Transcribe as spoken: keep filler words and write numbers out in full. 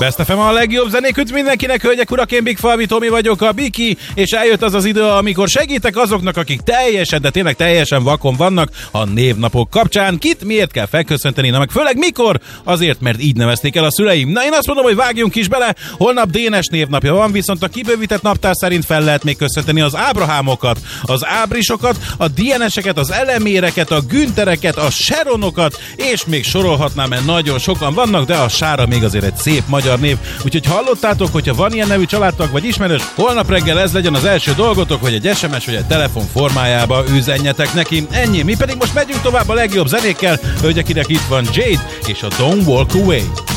Best ef em a legjobb zenék mindenkinek, hölgyek, urak, én Big Falvi Tomi vagyok, a Biki, és eljött az az idő, amikor segítek azoknak, akik teljesen, de tényleg teljesen vakon vannak a névnapok kapcsán. Kit miért kell felköszönteni, na meg főleg mikor? Azért, mert így nevezték el a szüleim. Na én azt mondom, hogy vágjunk is bele, holnap Dénes névnapja van, viszont a kibővített naptár szerint fel lehet még köszönteni az Ábrahámokat, az Ábrisokat, a Dieneseket, az Eleméreket, a Güntereket, a Sharonokat, és még sorolhatnám, mert nagyon sokan vannak, de a Sára még azért egy szép magyar név. Úgyhogy hallottátok, hogyha van ilyen nevű családtag vagy ismerős, holnap reggel ez legyen az első dolgotok, hogy egy es em es vagy egy telefon formájába üzenjetek neki. Ennyi, mi pedig most megyünk tovább a legjobb zenékkel. Hölgyek, itt van Jade és a Don't Walk Away.